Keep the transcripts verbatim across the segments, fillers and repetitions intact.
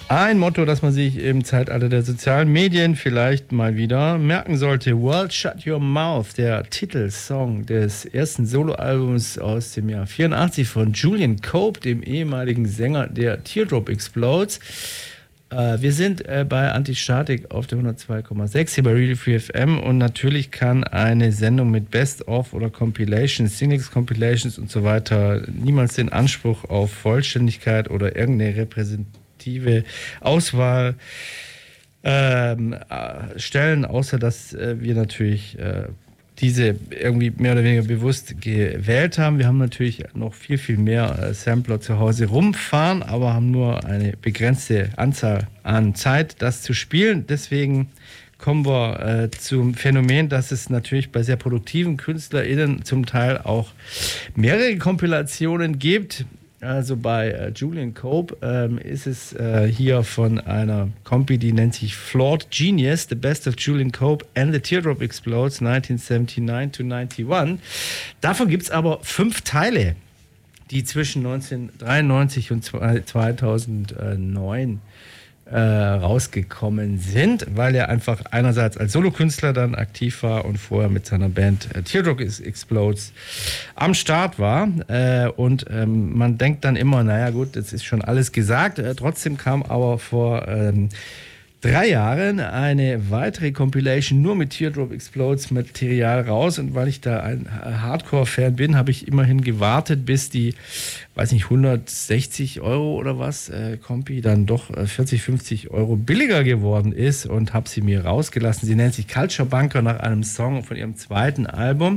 Ein Motto, das man sich im Zeitalter der sozialen Medien vielleicht mal wieder merken sollte. World Shut Your Mouth, der Titelsong des ersten Soloalbums aus dem Jahr vierundachtzig von Julian Cope, dem ehemaligen Sänger der Teardrop Explodes. Äh, wir sind äh, bei Antistatik auf der hundertzwei Komma sechs hier bei Radio Free F M und natürlich kann eine Sendung mit Best-of oder Compilations, Singles, Compilations und so weiter niemals den Anspruch auf Vollständigkeit oder irgendeine Repräsentation Auswahl ähm, stellen, außer dass äh, wir natürlich äh, diese irgendwie mehr oder weniger bewusst gewählt haben. Wir haben natürlich noch viel, viel mehr äh, Sampler zu Hause rumfahren, aber haben nur eine begrenzte Anzahl an Zeit, das zu spielen. Deswegen kommen wir äh, zum Phänomen, dass es natürlich bei sehr produktiven KünstlerInnen zum Teil auch mehrere Kompilationen gibt. Also bei äh, Julian Cope ähm, ist es äh, hier von einer Kompi, die nennt sich Flawed Genius, The Best of Julian Cope and the Teardrop Explodes neunzehnhundertneunundsiebzig to einundneunzig. Davon gibt es aber fünf Teile, die zwischen neunzehnhundertdreiundneunzig und zweitausendneun äh, rausgekommen sind, weil er einfach einerseits als Solokünstler dann aktiv war und vorher mit seiner Band äh, Teardrop Explodes am Start war. Äh, und ähm, man denkt dann immer, naja gut, das ist schon alles gesagt. Äh, trotzdem kam aber vor ähm, drei Jahren eine weitere Compilation nur mit Teardrop Explodes Material raus, und weil ich da ein Hardcore-Fan bin, habe ich immerhin gewartet, bis die, weiß nicht, hundertsechzig Euro oder was, äh, Kompi dann doch äh, vierzig, fünfzig Euro billiger geworden ist, und habe sie mir rausgelassen. Sie nennt sich Culture Bunker nach einem Song von ihrem zweiten Album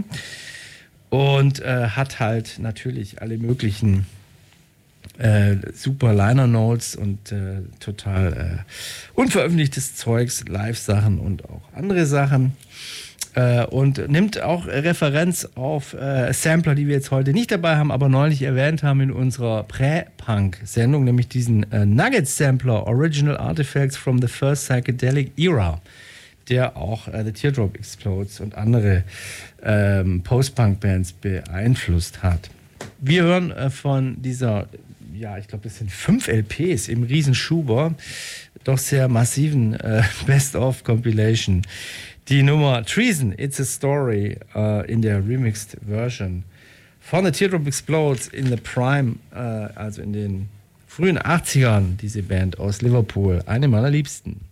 und äh, hat halt natürlich alle möglichen Äh, super Liner Notes und äh, total äh, unveröffentlichtes Zeugs, Live-Sachen und auch andere Sachen. Äh, und nimmt auch Referenz auf äh, Sampler, die wir jetzt heute nicht dabei haben, aber neulich erwähnt haben in unserer Prä-Punk-Sendung, nämlich diesen äh, Nugget-Sampler, Original Artifacts from the First Psychedelic Era, der auch äh, The Teardrop Explodes und andere ähm, Post-Punk-Bands beeinflusst hat. Wir hören äh, von dieser, ja, ich glaube, das sind fünf L Ps im Riesenschuber, doch sehr massiven äh, Best-of-Compilation. Die Nummer Treason, It's a Story äh, in der Remixed Version von The Teardrop Explodes in the Prime, äh, also in den frühen achtzigern, diese Band aus Liverpool, eine meiner Liebsten.